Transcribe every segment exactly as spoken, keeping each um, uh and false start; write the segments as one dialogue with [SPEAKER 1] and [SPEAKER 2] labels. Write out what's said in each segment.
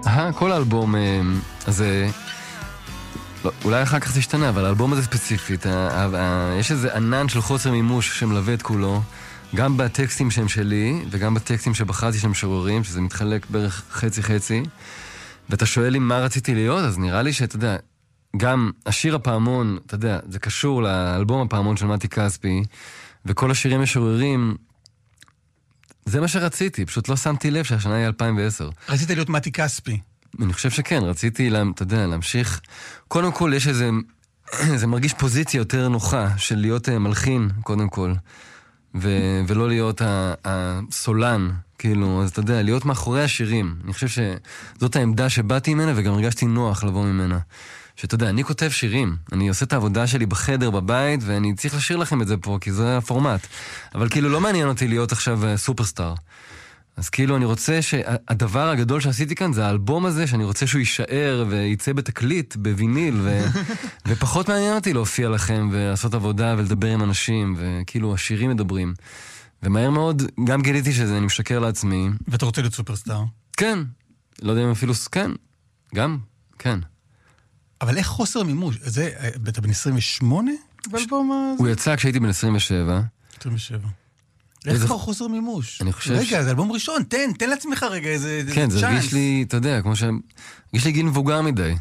[SPEAKER 1] אה, כל האלבום הזה, לא, אולי אחר כך תשתנה, אבל האלבום הזה ספציפית, יש איזה ענן של חוסר מימוש שמלווה את כולו, גם בטקסטים שהם שלי, וגם בטקסטים שבחרתי שהם משוררים, שזה מתחלק בערך חצי-חצי, ואתה שואל לי מה רציתי להיות, אז נראה לי שאתה יודע, גם השיר הפעמון, אתה יודע, זה קשור לאלבום הפעמון של מתי כספי, וכל השירים משוררים, זה מה שרציתי, פשוט לא שמתי לב שהשנה היא אלפיים ועשר.
[SPEAKER 2] רצית להיות מתי כספי?
[SPEAKER 1] אני חושב שכן, רציתי, אתה יודע, להמשיך. קודם כל, יש איזה, זה מרגיש פוזיציה יותר נוחה של להיות מלחין, קודם כל, ו- ולא להיות הסולן, כאילו, אז אתה יודע, להיות מאחורי השירים. אני חושב שזאת העמדה שבאתי ממנה, וגם הרגשתי נוח לבוא ממנה. שאתה יודע, אני כותב שירים, אני עושה את העבודה שלי בחדר, בבית, ואני צריך לשיר לכם את זה פה, כי זה הפורמט. אבל כאילו לא מעניין אותי להיות עכשיו סופרסטאר. אז כאילו אני רוצה שהדבר הגדול שעשיתי כאן זה האלבום הזה, שאני רוצה שהוא יישאר וייצא בתקליט, בוויניל, ו... ופחות מעניין אותי להופיע לכם ולעשות עבודה ולדבר עם אנשים, וכאילו השירים מדברים. ומהר מאוד גם גיליתי שזה, אני משקר לעצמי.
[SPEAKER 2] ואתה רוצה להיות סופרסטאר?
[SPEAKER 1] כן. לא יודע אם אפילו, כן. גם, כן.
[SPEAKER 2] אבל איך חוסר מימוש? זה, אתה בן עשרים ושמונה? באלבום הזה?
[SPEAKER 1] הוא יצא כשהייתי בן עשרים ושבע.
[SPEAKER 2] עשרים ושבע. איך כבר חוסר מימוש?
[SPEAKER 1] אני חושב...
[SPEAKER 2] רגע, זה אלבום ראשון, תן, תן לעצמך רגע איזה צ'אנס.
[SPEAKER 1] כן, זה הרגיש לי, אתה יודע, כמו ש... הרגיש לי גיל מבוגר מדי.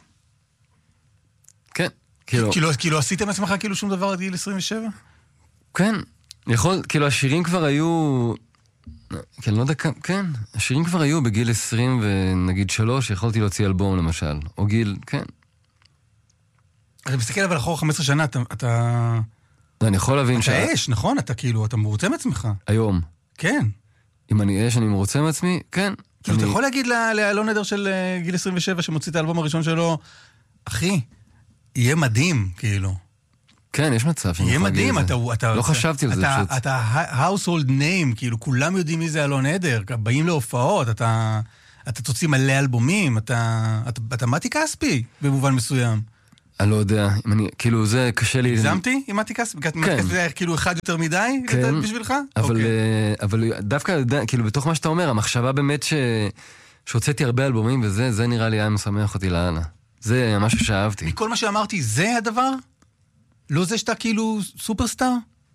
[SPEAKER 1] כן, כאילו...
[SPEAKER 2] כאילו עשיתם עצמך כאילו שום דבר עד גיל עשרים ושבע?
[SPEAKER 1] כן, יכול, כאילו השירים כבר היו... כן, לא יודע כמה, כן, השירים כבר היו בגיל עשרים ונגיד שלוש, יכולתי להוציא אלבום למשל, או גיל, כן.
[SPEAKER 2] אתה מסתכל אבל אחורה חמש עשרה שנה, אתה... אתה...
[SPEAKER 1] אני יכול להבין ש...
[SPEAKER 2] אתה אש, נכון? אתה כאילו, אתה מרוצה מעצמך.
[SPEAKER 1] היום.
[SPEAKER 2] כן.
[SPEAKER 1] אם אני אש, אני מרוצה מעצמי, כן.
[SPEAKER 2] כאילו, אתה יכול להגיד לאלון נדר של גיל עשרים ושבע, שמוציא את האלבום הראשון שלו, אחי, יהיה מדהים, כאילו.
[SPEAKER 1] כן, יש מצב.
[SPEAKER 2] יהיה מדהים, אתה...
[SPEAKER 1] לא חשבתי על זה פשוט.
[SPEAKER 2] אתה household name, כאילו, כולם יודעים מי זה אלון נדר, באים להופעות, אתה תוציא מלא אלבומים, אתה מתי כספי, במובן מסוים.
[SPEAKER 1] אני לא יודע, אם אני, כאילו זה קשה לי...
[SPEAKER 2] הגזמתי עם מתי כספי? כן. מתי כספי זה כאילו אחד יותר מדי?
[SPEAKER 1] כן.
[SPEAKER 2] בשבילך?
[SPEAKER 1] אבל, אבל דווקא, כאילו בתוך מה שאתה אומר, המחשבה באמת ש... שהוצאתי הרבה אלבומים וזה, זה נראה לי היה משמח אותי לאללה. זה משהו שאהבתי.
[SPEAKER 2] מכל מה שאמרתי, זה הדבר? לא זה שאתה כאילו סופרסטאר?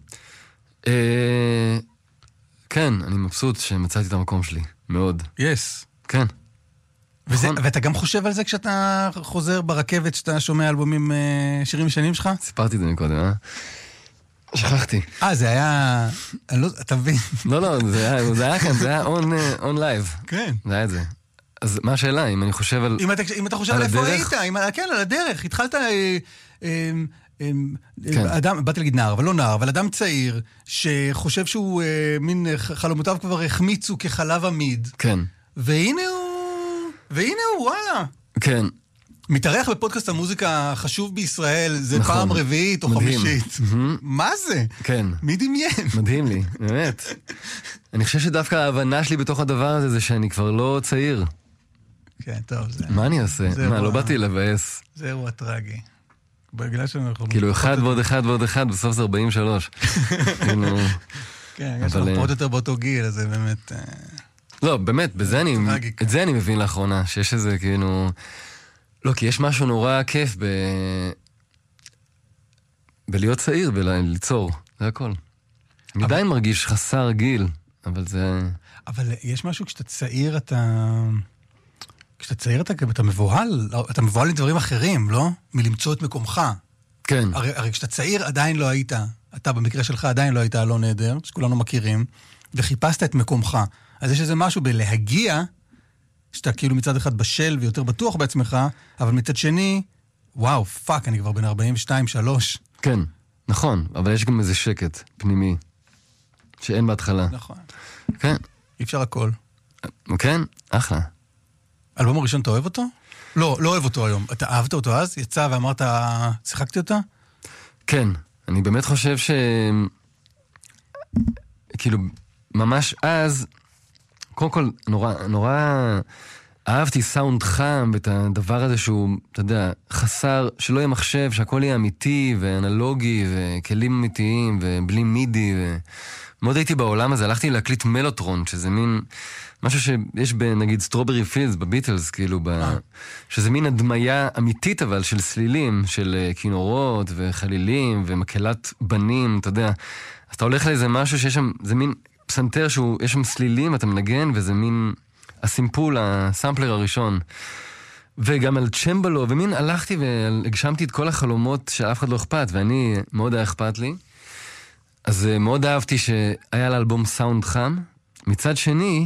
[SPEAKER 1] כן, אני מבסוט שמצאתי את המקום שלי. מאוד.
[SPEAKER 2] יס.
[SPEAKER 1] כן.
[SPEAKER 2] וזה, ואתה גם חושב על זה כשאתה חוזר ברכבת, שאתה שומע אלבומים, שירים שנים שלך?
[SPEAKER 1] סיפרתי את זה מקודם, אה? שכחתי.
[SPEAKER 2] אה, זה היה... לא, אתה מבין?
[SPEAKER 1] לא, לא, זה היה, זה היה כאן, זה היה on live.
[SPEAKER 2] כן.
[SPEAKER 1] זה היה את זה. אז מה השאלה? אם אני חושב על...
[SPEAKER 2] אם אתה, אם אתה חושב על איפה היית, כן, על הדרך. התחלת... אדם, באתי להגיד נער, אבל לא נער, אבל אדם צעיר, שחושב שהוא, מין חלומותיו כבר החמיצו כחלב עמיד.
[SPEAKER 1] כן.
[SPEAKER 2] והנה הוא... והנה הוא, וואלה.
[SPEAKER 1] כן.
[SPEAKER 2] מתארח בפודקאסט המוזיקה החשוב בישראל, זה
[SPEAKER 1] נכון.
[SPEAKER 2] פעם רביעית או
[SPEAKER 1] מדהים.
[SPEAKER 2] חמישית.
[SPEAKER 1] Mm-hmm.
[SPEAKER 2] מה זה?
[SPEAKER 1] כן.
[SPEAKER 2] מי דמיין?
[SPEAKER 1] מדהים לי, באמת. אני חושב שדווקא ההבנה שלי בתוך הדבר הזה, זה שאני כבר לא צעיר.
[SPEAKER 2] כן, טוב, זה...
[SPEAKER 1] מה אני אעשה? מה, לא באתי לבאס.
[SPEAKER 2] זה אירוע טרגי. בגלל שאנחנו...
[SPEAKER 1] כאילו, אחד ועוד אחד ועוד אחד, בסוף זה ארבעים ושלוש. כאילו...
[SPEAKER 2] כן, יש לנו פחות יותר באותו גיל, אז זה באמת...
[SPEAKER 1] לא, באמת, בזה אני, את זה אני מבין לאחרונה, שיש איזה כאילו... לא, כי יש משהו נורא כיף ב... בלהיות צעיר, בליצור, זה הכל. אני עדיין מרגיש חסר גיל, אבל זה... אבל
[SPEAKER 2] יש משהו כשאתה צעיר, אתה... כשאתה צעיר אתה, אתה מבוהל, אתה מבוהל לדברים אחרים, לא? מלמצוא את מקומך.
[SPEAKER 1] כן.
[SPEAKER 2] הרי, הרי כשאתה צעיר עדיין לא היית, אתה במקרה שלך עדיין לא היית אלון נדר, שכולנו מכירים, וחיפשת את מקומך. אז יש איזה משהו בלהגיע, שאתה כאילו מצד אחד בשל ויותר בטוח בעצמך, אבל מצד שני, וואו, פאק, אני כבר בין ארבעים ושתיים שלוש.
[SPEAKER 1] כן, נכון, אבל יש גם איזה שקט פנימי, שאין בהתחלה.
[SPEAKER 2] נכון.
[SPEAKER 1] כן.
[SPEAKER 2] אי אפשר הכל.
[SPEAKER 1] כן, אחלה.
[SPEAKER 2] אלבום הראשון, אתה אוהב אותו? לא, לא אוהב אותו היום. אתה אהבת אותו אז? יצא ואמרת, שיחקתי אותה?
[SPEAKER 1] כן, אני באמת חושב ש... כאילו, ממש אז, קודם כל, נורא, נורא אהבתי סאונד חם, ואת הדבר הזה שהוא, אתה יודע, חסר, שלא יהיה מחשב, שהכל יהיה אמיתי ואנלוגי, וכלים אמיתיים, ובלי מידי, מאוד הייתי בעולם הזה, הלכתי להקליט מלוטרון, שזה מין, משהו שיש בנגיד סטרוברי פילדס בביטלס, כאילו, ב... שזה מין הדמיה אמיתית אבל של סלילים, של כינורות וחלילים ומקהלת בנים, אתה יודע. אז אתה הולך לאיזה משהו שיש שם, זה מין פסנתר שיש שם סלילים, אתה מנגן, וזה מין הסימפול, הסמפלר הראשון. וגם על צ'מבלו, ומין הלכתי והגשמתי את כל החלומות שאף אחד לא אכפת, ואני מאוד היה אכפת לי. אז מאוד אהבתי שהיה לאלבום סאונד חם. מצד שני,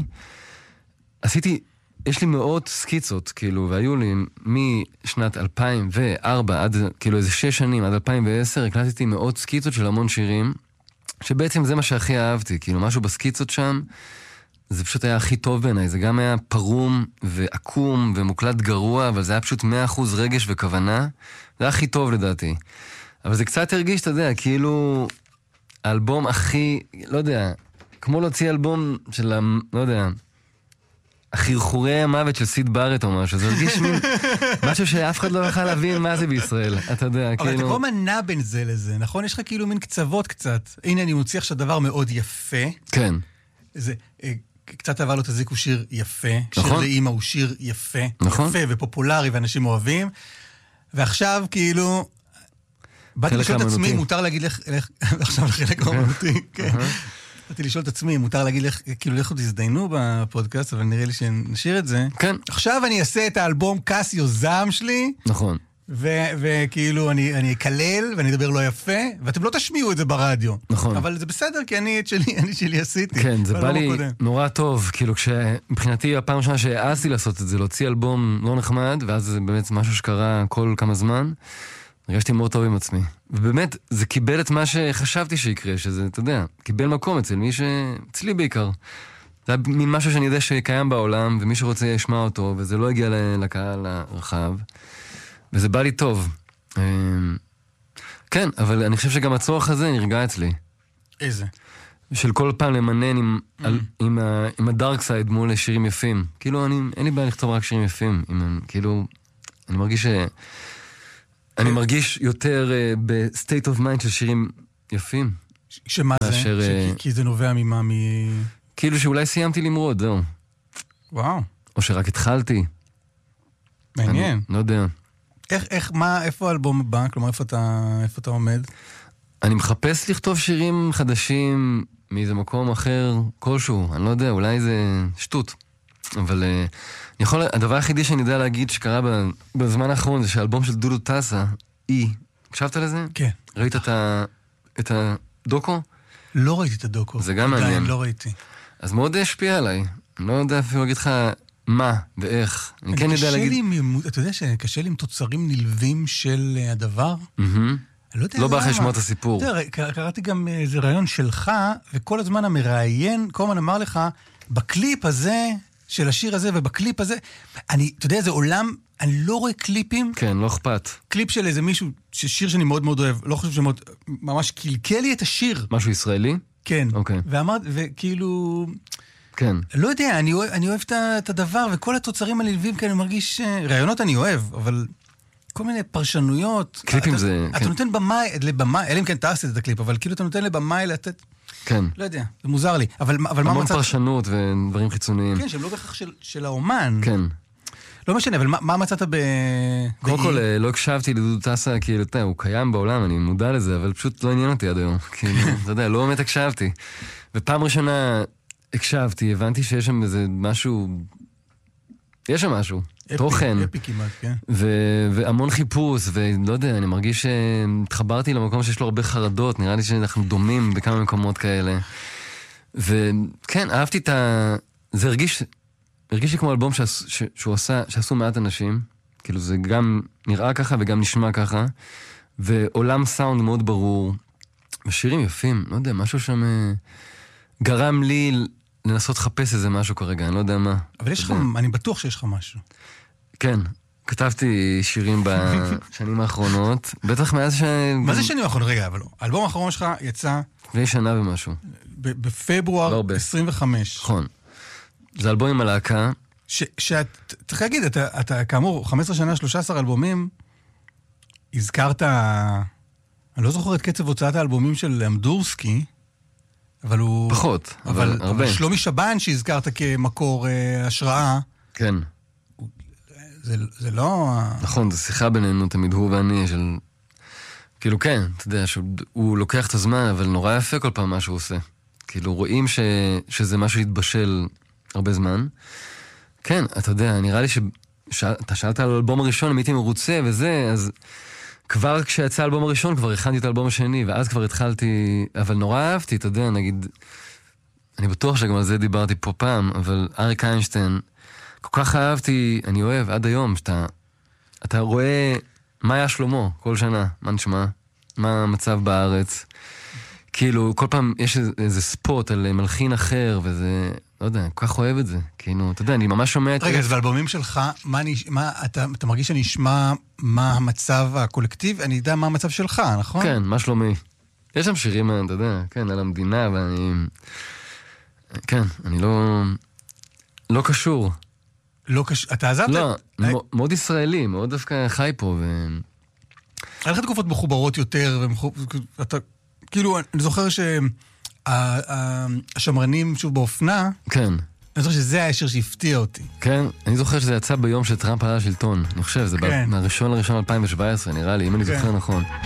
[SPEAKER 1] עשיתי, יש לי מאות סקיצות, כאילו, והיו לי משנת אלפיים וארבע עד, כאילו, איזה שש שנים, עד אלפיים ועשר, הקלטתי מאות סקיצות של המון שירים, שבעצם זה מה שהכי אהבתי, כאילו, משהו בסקיצות שם, זה פשוט היה הכי טוב בעיניי, זה גם היה פרום ועקום ומוקלט גרוע, אבל זה היה פשוט מאה אחוז רגש וכוונה, זה היה הכי טוב לדעתי. אבל זה קצת הרגיש, אתה יודע, כאילו, האלבום הכי, לא יודע, כמו להוציא אלבום של, לא יודע, החרחורי המוות של סיד בארט או משהו, זה הרגיש מין משהו שאף אחד לא יכול להבין מה זה בישראל, אתה יודע,
[SPEAKER 2] אבל
[SPEAKER 1] כאילו...
[SPEAKER 2] אבל אתה כל מנע בין זה לזה, נכון? יש לך כאילו מין קצוות קצת. הנה, אני מוציא עכשיו דבר מאוד יפה.
[SPEAKER 1] כן.
[SPEAKER 2] זה... קצת אהבה לו תזיק הוא שיר יפה,
[SPEAKER 1] נכון.
[SPEAKER 2] שיר לאמא הוא שיר יפה,
[SPEAKER 1] נכון.
[SPEAKER 2] יפה ופופולרי ואנשים אוהבים, ועכשיו כאילו, באתי לשאול את עצמי, מותר להגיד לך, עכשיו לחלק האמנותי, כן. באתי לשאול את עצמי, מותר להגיד לך, כאילו לכו תזדיינו בפודקאסט, אבל נראה לי שנשאיר את זה.
[SPEAKER 1] כן.
[SPEAKER 2] עכשיו אני אעשה את האלבום קאסיו זעם שלי,
[SPEAKER 1] נכון.
[SPEAKER 2] וכאילו אני, אני אקלל ואני אדבר לא יפה, ואתם לא תשמיעו את זה ברדיו.
[SPEAKER 1] נכון.
[SPEAKER 2] אבל זה בסדר, כי אני את שלי, אני שלי עשיתי.
[SPEAKER 1] כן, זה בא לי נורא טוב, כאילו כשמבחינתי הפעם ראשונה שהעזתי לעשות את זה, להוציא אלבום לא נחמד, ואז זה באמת משהו שקרה כל כמה זמן, הרגשתי מאוד טוב עם עצמי. ובאמת, זה קיבל את מה שחשבתי שיקרה, שזה, אתה יודע, קיבל מקום אצל מי ש... אצלי בעיקר. זה היה מין משהו שאני יודע שקיים בעולם, ומי שרוצה ישמע אותו, וזה לא הגיע לקהל הרחב. וזה בא לי טוב. כן, אבל אני חושב שגם הצורך הזה נרגע אצלי.
[SPEAKER 2] איזה?
[SPEAKER 1] של כל פעם למנן עם, על, עם, ה, עם הדארק סייד מול שירים יפים. כאילו, אני, אין לי בעיה לכתוב רק שירים יפים. עם, כאילו, אני מרגיש ש... אני מרגיש יותר uh, ב-state of mind של שירים יפים.
[SPEAKER 2] שמה זה?
[SPEAKER 1] אשר,
[SPEAKER 2] שכי, כי זה נובע ממה מ...
[SPEAKER 1] כאילו שאולי סיימתי למרוד, זהו.
[SPEAKER 2] וואו.
[SPEAKER 1] או שרק התחלתי.
[SPEAKER 2] מעניין.
[SPEAKER 1] אני לא יודע.
[SPEAKER 2] איך, איך, מה, איפה האלבום הבא? כלומר, איפה אתה, איפה אתה עומד?
[SPEAKER 1] אני מחפש לכתוב שירים חדשים מאיזה מקום אחר כלשהו. אני לא יודע, אולי זה שטות. אבל uh, אני יכול, הדבר היחידי שאני יודע להגיד שקרה בזמן האחרון זה שהאלבום של דודו טסה, אי, הקשבת לזה?
[SPEAKER 2] כן.
[SPEAKER 1] ראית את, ה, את הדוקו?
[SPEAKER 2] לא ראיתי את הדוקו.
[SPEAKER 1] זה גם מעניין.
[SPEAKER 2] לא ראיתי.
[SPEAKER 1] אז מאוד השפיע עליי. אני לא יודע אפילו להגיד לך מה ואיך. אני, אני כן יודע להגיד...
[SPEAKER 2] לי, אתה יודע שקשה לי עם תוצרים נלווים של הדבר?
[SPEAKER 1] Mm-hmm.
[SPEAKER 2] לא,
[SPEAKER 1] לא בא לך לשמוע את הסיפור.
[SPEAKER 2] אתה יודע, קראתי גם איזה רעיון שלך, וכל הזמן המראיין, כל הזמן אמר לך, בקליפ הזה, של השיר הזה, ובקליפ הזה, אני, אתה יודע, זה עולם, אני לא רואה קליפים.
[SPEAKER 1] כן, לא אכפת.
[SPEAKER 2] קליפ של איזה מישהו, שיר שאני מאוד מאוד אוהב, לא חושב שמאוד, ממש קלקל לי את השיר.
[SPEAKER 1] משהו ישראלי?
[SPEAKER 2] כן.
[SPEAKER 1] אוקיי.
[SPEAKER 2] ואמרת, וכאילו...
[SPEAKER 1] כן.
[SPEAKER 2] לא יודע, אני אוהב, אני אוהב את הדבר, וכל התוצרים הנלווים כאן, אני מרגיש... רעיונות אני אוהב, אבל... כל מיני פרשנויות.
[SPEAKER 1] קליפים
[SPEAKER 2] אתה,
[SPEAKER 1] זה...
[SPEAKER 2] אתה
[SPEAKER 1] כן.
[SPEAKER 2] נותן במאי, לבמאי, אלא אם כן אתה עשית את הקליפ, אבל כאילו אתה נותן לבמאי לתת...
[SPEAKER 1] כן.
[SPEAKER 2] לא יודע, זה מוזר לי. אבל, אבל מה
[SPEAKER 1] המון
[SPEAKER 2] מצאת...
[SPEAKER 1] פרשנות ודברים חיצוניים.
[SPEAKER 2] כן, שהם לא בהכרח של, של האומן.
[SPEAKER 1] כן.
[SPEAKER 2] לא משנה, אבל מה, מה מצאת ב...
[SPEAKER 1] קודם כל, לא הקשבתי לדודו טסה, כאילו, אתה, הוא קיים בעולם, אני מודע לזה, אבל פשוט לא עניין אותי עד היום. כאילו, אתה יודע, לא באמת הקשבתי. ופעם ראשונה הקשבתי, הבנתי שיש שם איזה משהו... יש שם משהו.
[SPEAKER 2] אפי,
[SPEAKER 1] תוכן.
[SPEAKER 2] אפי כמעט, כן.
[SPEAKER 1] ו- והמון חיפוש, ולא יודע, אני מרגיש שהתחברתי למקום שיש לו הרבה חרדות, נראה לי שאנחנו דומים בכמה מקומות כאלה. וכן, אהבתי את ה... זה הרגיש, הרגיש לי כמו אלבום שעש, ש- שהוא עשה, שעשו מעט אנשים, כאילו זה גם נראה ככה וגם נשמע ככה, ועולם סאונד מאוד ברור, ושירים יפים, לא יודע, משהו שם גרם לי לנסות לחפש איזה משהו כרגע, אני לא יודע מה.
[SPEAKER 2] אבל יש לך, אני בטוח שיש לך משהו.
[SPEAKER 1] כן, כתבתי שירים בשנים האחרונות, בטח מאז ש...
[SPEAKER 2] מה זה שנים האחרונות? רגע, אבל לא. האלבום האחרון שלך יצא...
[SPEAKER 1] לפני שנה ומשהו.
[SPEAKER 2] בפברואר עשרים וחמש.
[SPEAKER 1] נכון. זה אלבום עם הלהקה.
[SPEAKER 2] שאת, צריך להגיד, אתה, אתה כאמור, חמש עשרה שנה, שלושה עשר אלבומים, הזכרת, אני לא זוכר את קצב הוצאת האלבומים של אמדורסקי, אבל הוא...
[SPEAKER 1] פחות, אבל,
[SPEAKER 2] אבל,
[SPEAKER 1] אבל
[SPEAKER 2] אבל
[SPEAKER 1] הרבה.
[SPEAKER 2] שלומי שבן שהזכרת כמקור אה, השראה,
[SPEAKER 1] כן.
[SPEAKER 2] זה, זה לא...
[SPEAKER 1] נכון, זו שיחה בינינו, תמיד הוא ואני, של... כאילו כן, אתה יודע, שהוא לוקח את הזמן, אבל נורא יפה כל פעם מה שהוא עושה. כאילו, רואים ש... שזה משהו התבשל הרבה זמן. כן, אתה יודע, נראה לי ש... ש... אתה שאלת על האלבום הראשון, אם הייתי מרוצה וזה, אז כבר כשיצא האלבום הראשון, כבר הכנתי את האלבום השני, ואז כבר התחלתי, אבל נורא אהבתי, אתה יודע, נגיד, אני בטוח שגם על זה דיברתי פה פעם, אבל אריק איינשטיין, כל כך אהבתי, אני אוהב עד היום, שאתה אתה רואה מה היה שלמה כל שנה, מה נשמע, מה המצב בארץ, כאילו כל פעם יש איזה, איזה ספוט על מלחין אחר, וזה, לא יודע, כל כך אוהב את זה, כאילו, אתה יודע, אני ממש שומע את...
[SPEAKER 2] רגע, אז באלבומים שלך, מה, מה, אתה, אתה מרגיש שאני אשמע מה המצב הקולקטיב, אני יודע מה המצב שלך, נכון?
[SPEAKER 1] כן, מה שלומי. יש שם שירים, אתה יודע, כן, על המדינה, ואני... כן, אני לא... לא קשור.
[SPEAKER 2] לא קשור, אתה עזבת?
[SPEAKER 1] לא, מאוד ישראלי, מאוד דווקא חי פה, ו...
[SPEAKER 2] היה לך תקופות מחוברות יותר, ואתה... כאילו, אני זוכר שהשמרנים, שוב, באופנה,
[SPEAKER 1] כן.
[SPEAKER 2] אני זוכר שזה השיר שהפתיע אותי.
[SPEAKER 1] כן, אני זוכר שזה יצא ביום שטראמפ עלה לשלטון. אני חושב, זה מהראשון לראשון אלפיים שבע עשרה, נראה לי, אם אני זוכר נכון.